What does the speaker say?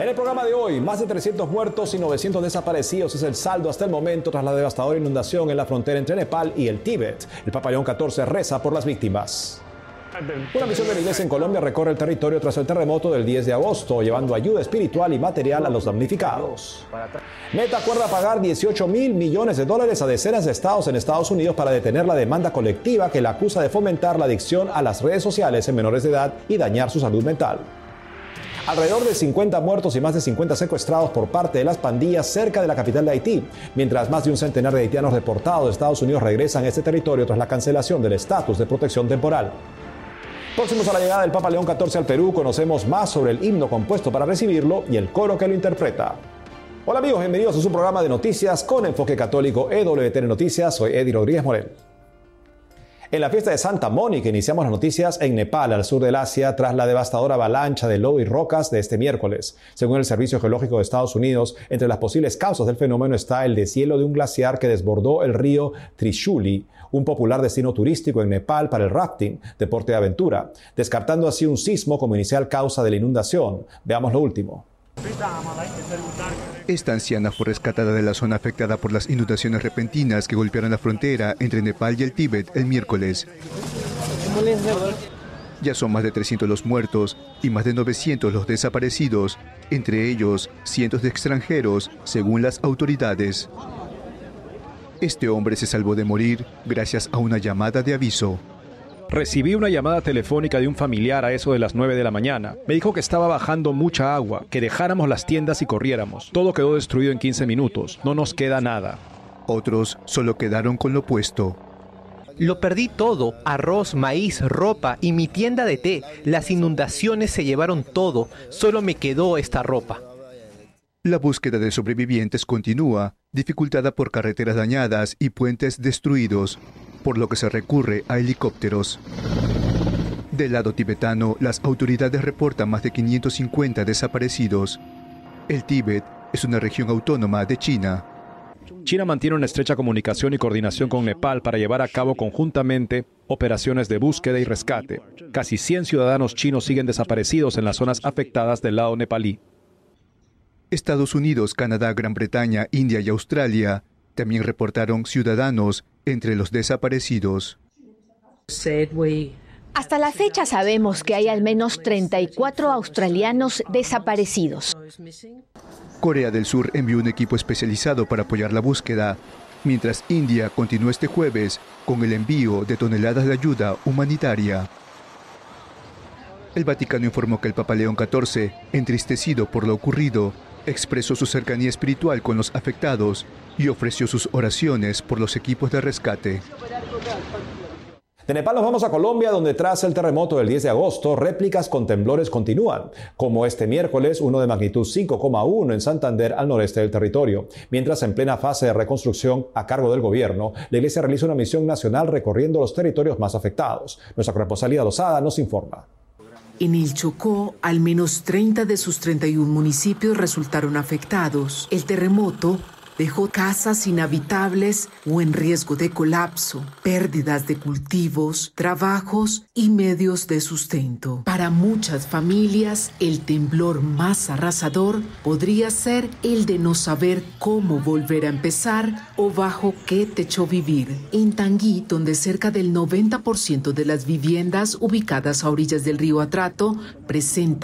En el programa de hoy, más de 300 muertos y 900 desaparecidos es el saldo hasta el momento tras la devastadora inundación en la frontera entre Nepal y el Tíbet. El Papa León XIV reza por las víctimas. Una misión de la Iglesia en Colombia recorre el territorio tras el terremoto del 10 de agosto, llevando ayuda espiritual y material a los damnificados. Meta acuerda pagar $18.000 millones a decenas de estados en Estados Unidos para detener la demanda colectiva que la acusa de fomentar la adicción a las redes sociales en menores de edad y dañar su salud mental. Alrededor de 50 muertos y más de 50 secuestrados por parte de las pandillas cerca de la capital de Haití, mientras más de un centenar de haitianos reportados de Estados Unidos regresan a este territorio tras la cancelación del estatus de protección temporal. Próximos a la llegada del Papa León XIV al Perú, conocemos más sobre el himno compuesto para recibirlo y el coro que lo interpreta. Hola amigos, bienvenidos a su programa de noticias con enfoque católico EWTN Noticias. Soy Eddie Rodríguez Morel. En la fiesta de Santa Mónica iniciamos las noticias en Nepal, al sur del Asia, tras la devastadora avalancha de lodo y rocas de este miércoles. Según el Servicio Geológico de Estados Unidos, entre las posibles causas del fenómeno está el deshielo de un glaciar que desbordó el río Trishuli, un popular destino turístico en Nepal para el rafting, deporte de aventura, descartando así un sismo como inicial causa de la inundación. Veamos lo último. Esta anciana fue rescatada de la zona afectada por las inundaciones repentinas que golpearon la frontera entre Nepal y el Tíbet el miércoles. Ya son más de 300 los muertos y más de 900 los desaparecidos, entre ellos cientos de extranjeros, según las autoridades. Este hombre se salvó de morir gracias a una llamada de aviso. Recibí una llamada telefónica de un familiar a eso de las 9 de la mañana. Me dijo que estaba bajando mucha agua, que dejáramos las tiendas y corriéramos. Todo quedó destruido en 15 minutos. No nos queda nada. Otros solo quedaron con lo puesto. Lo perdí todo, arroz, maíz, ropa y mi tienda de té. Las inundaciones se llevaron todo, solo me quedó esta ropa. La búsqueda de sobrevivientes continúa, dificultada por carreteras dañadas y puentes destruidos, por lo que se recurre a helicópteros. Del lado tibetano, las autoridades reportan más de 550 desaparecidos. El Tíbet es una región autónoma de China. China mantiene una estrecha comunicación y coordinación con Nepal para llevar a cabo conjuntamente operaciones de búsqueda y rescate. Casi 100 ciudadanos chinos siguen desaparecidos en las zonas afectadas del lado nepalí. Estados Unidos, Canadá, Gran Bretaña, India y Australia también reportaron ciudadanos entre los desaparecidos. Hasta la fecha sabemos que hay al menos 34 australianos desaparecidos. Corea del Sur envió un equipo especializado para apoyar la búsqueda, mientras India continuó este jueves con el envío de toneladas de ayuda humanitaria. El Vaticano informó que el Papa León XIV, entristecido por lo ocurrido, expresó su cercanía espiritual con los afectados y ofreció sus oraciones por los equipos de rescate. De Nepal nos vamos a Colombia, donde tras el terremoto del 10 de agosto, réplicas con temblores continúan, como este miércoles, uno de magnitud 5,1 en Santander, al noreste del territorio. Mientras, en plena fase de reconstrucción a cargo del gobierno, la Iglesia realiza una misión nacional recorriendo los territorios más afectados. Nuestra corresponsal Lida Lozada nos informa. En el Chocó, al menos 30 de sus 31 municipios resultaron afectados. El terremoto dejó casas inhabitables o en riesgo de colapso, pérdidas de cultivos, trabajos y medios de sustento. Para muchas familias, el temblor más arrasador podría ser el de no saber cómo volver a empezar o bajo qué techo vivir. En Tanguy, donde cerca del 90% de las viviendas ubicadas a orillas del río Atrato presentan